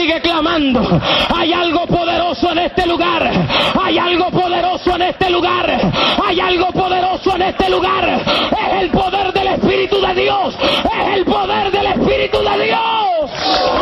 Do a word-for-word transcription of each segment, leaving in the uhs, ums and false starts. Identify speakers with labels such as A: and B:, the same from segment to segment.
A: sigue clamando. Hay algo poderoso en este lugar. Hay algo poderoso en este lugar. Hay algo poderoso en este lugar. Es el poder del Espíritu de Dios. Es el poder del Espíritu de Dios.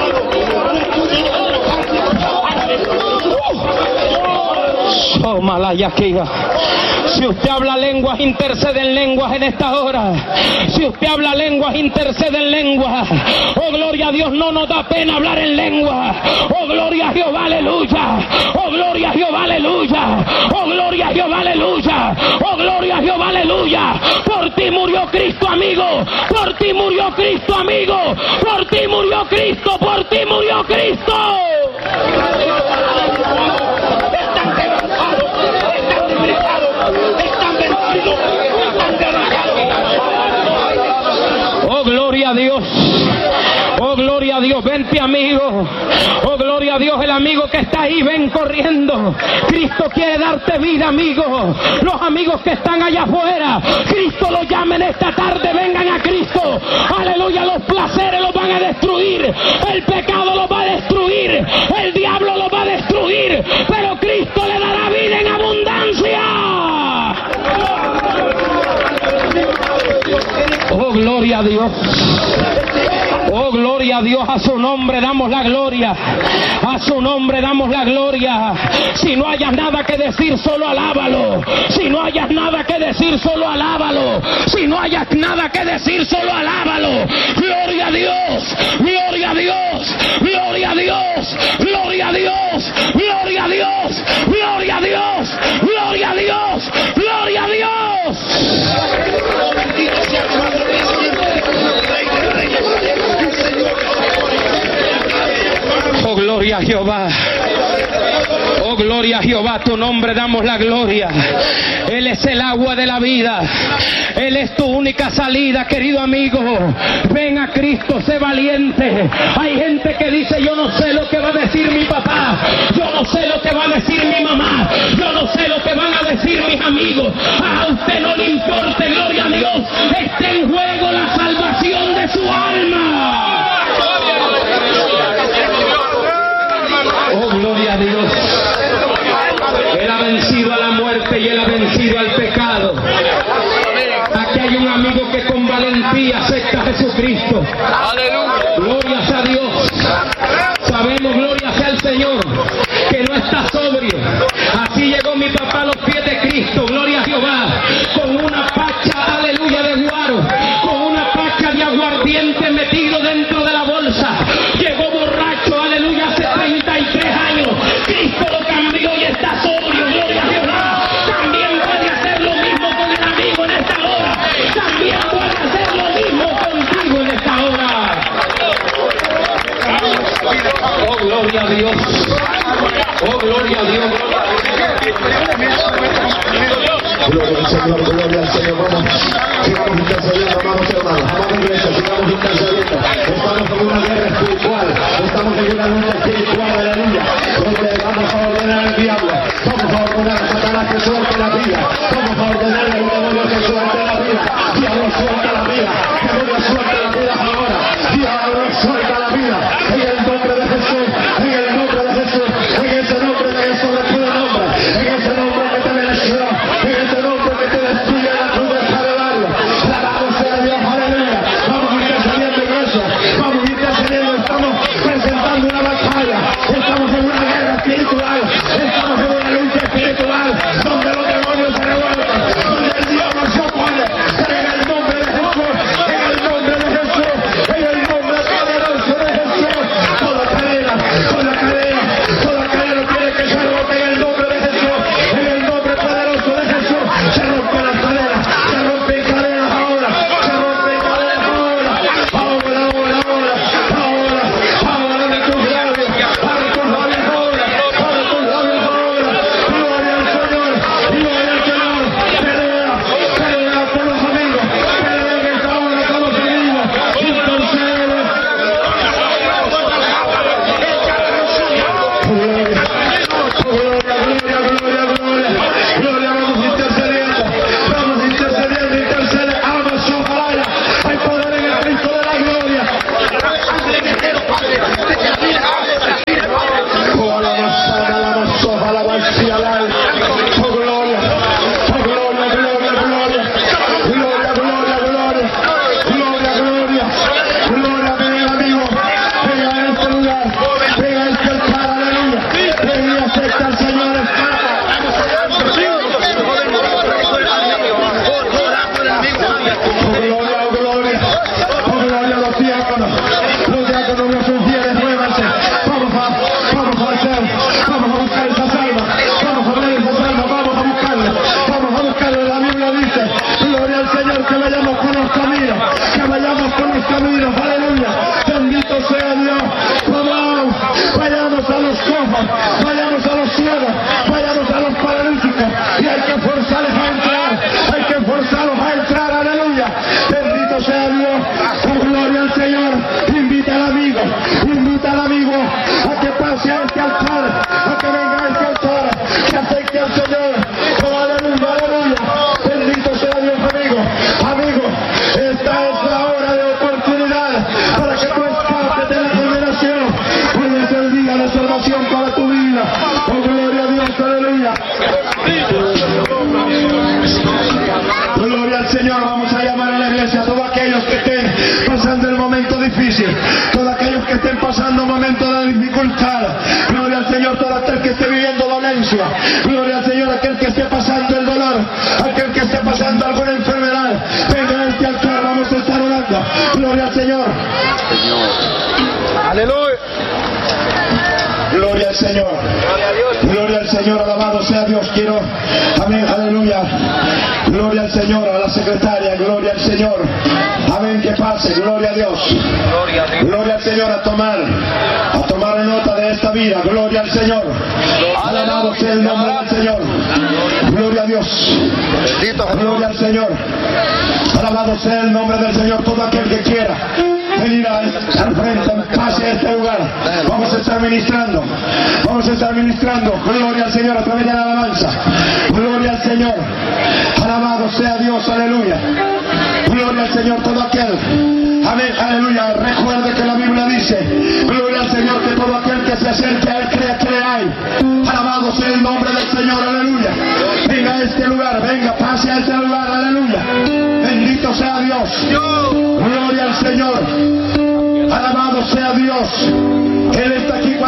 A: Oh, Malayakiva. Si usted habla lenguas, intercede en lenguas en esta hora. Si usted habla lenguas, intercede en lenguas. Oh, gloria a Dios, no nos da pena hablar en lenguas. Oh, gloria a Jehová, aleluya. Oh, gloria a Jehová, aleluya. Oh, gloria a Jehová, aleluya. Oh, gloria a Jehová, aleluya. Por ti murió Cristo, amigo. Por ti murió Cristo, amigo. Por ti murió Cristo. Por ti murió Cristo. Están quebrantados, están debilitados, están vencidos, están derrotados. Oh, gloria a Dios. Oh, gloria a Dios, vente amigo. Oh, gloria a Dios, el amigo que está ahí, ven corriendo. Cristo quiere darte vida, amigo. Los amigos que están allá afuera, Cristo los llama en esta tarde, vengan a Cristo. Aleluya, los placeres los van a destruir. El pecado los va a destruir. El diablo los va a destruir. Pero Cristo le dará vida en abundancia. Oh, gloria a Dios. Oh, gloria a Dios, a su nombre damos la gloria. A su nombre damos la gloria. Si no hayas nada que decir, solo alábalo. Si no hayas nada que decir, solo alábalo. Si no hayas nada que decir, solo alábalo. Gloria a Dios, gloria a Dios, gloria a Dios, gloria a Dios, gloria a Dios, gloria a Dios, gloria a Dios, gloria a Dios. Oh, gloria a Jehová. Oh, gloria a Jehová, tu nombre damos la gloria. Él es el agua de la vida. Él es tu única salida, querido amigo. Ven a Cristo, sé valiente. Hay gente que dice, yo no sé lo que va a decir mi papá. Yo no sé lo que va a decir mi mamá. Yo no sé lo que van a decir mis amigos. A usted no le importa, gloria a Dios. Está en juego la salvación de su alma. Oh, gloria a Dios. Él ha vencido a la muerte y Él ha vencido al pecado. Aquí hay un amigo que con valentía acepta a Jesucristo. Glorias a Dios. Sabemos, gloria sea al Señor, que no está sobrio. Así llegó mi papá a los pies de Cristo. Gloria a Jehová. Con una pacha, aleluya, de guaro. Con una pacha de aguardiente metido dentro de la bolsa. Llegó borracho, aleluya, hace treinta y tres años. Cristo lo cambió y está sobrio. Gloria a Jehová. También puede hacer lo mismo con el amigo en esta hora. También puede hacer lo mismo contigo en esta hora. Oh, gloria a Dios. Oh, gloria a Dios.
B: Gloria al Señor, gloria al Señor. Vamos, sigamos intercediendo, amados hermanos. Amamos iglesia, sigamos intercediendo. Estamos en una guerra espiritual. Estamos en una lucha espiritual, aleluya. Donde vamos a ordenar al diablo. Vamos a ordenar a Satanás que suelte la vida. Vamos a ordenarle al demonio que suelte la vida. Diablo, suelta la vida. Demonio, suelta la vida ahora. Diablo, suelta la vida. En el nombre de Jesús. En el nombre de Jesús. En ese nombre que es sobre todo nombre. En ese nombre que te mereció. En ese nombre que te destruye la cruz del Calvario. Alabado sea Dios, aleluya. Vamos intercediendo en eso. Vamos intercediendo. Estamos presentando una batalla. difícil, todos aquellos que estén pasando momentos de dificultad, gloria al Señor, todo aquel que esté viviendo dolencia, gloria al Señor, aquel que esté pasando el dolor, aquel que esté pasando alguna enfermedad, venga a este altar, vamos a estar orando, gloria al Señor.
C: Aleluya.
B: Gloria al Señor. Gloria al Señor, alabado sea Dios. Quiero, amén, aleluya. Gloria al Señor, a la secretaria, gloria al Señor. Amén, que pase, gloria a Dios. Gloria al Señor, a tomar, a tomar nota de esta vida, gloria al Señor. Alabado sea el nombre del Señor. Gloria a Dios. Gloria al Señor. Alabado sea el nombre del Señor. Todo aquel que quiera venir al frente, pase a este lugar. Vamos a estar ministrando. Vamos a estar ministrando. Gloria al Señor a través de la alabanza. Gloria al Señor. Alabado sea Dios. Aleluya. Gloria al Señor. Todo aquel. Amén. Aleluya. Recuerde que la Biblia dice, gloria al Señor, que todo aquel que se acerque a Él crea que le hay. Alabado sea el nombre del Señor. Aleluya. Venga a este lugar. Venga, pase a este lugar. Aleluya. Bendito sea Dios. Gloria al Señor. Alabado sea Dios. Él está aquí.